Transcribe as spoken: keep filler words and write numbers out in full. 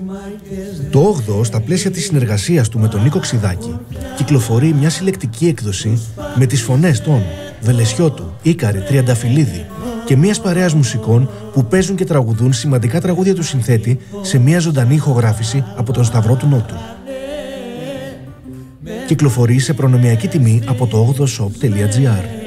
Το όγδοο, στα πλαίσια της συνεργασίας του με τον Νίκο Ξιδάκη, κυκλοφορεί μια συλλεκτική έκδοση με τις φωνές των Βελεσιώτου, Ίκαρη, Τριανταφυλλίδη και μιας παρέας μουσικών που παίζουν και τραγουδούν σημαντικά τραγούδια του συνθέτη σε μια ζωντανή ηχογράφηση από τον Σταυρό του Νότου. Κυκλοφορεί σε προνομιακή τιμή από το όγδοο shop τελεία gr.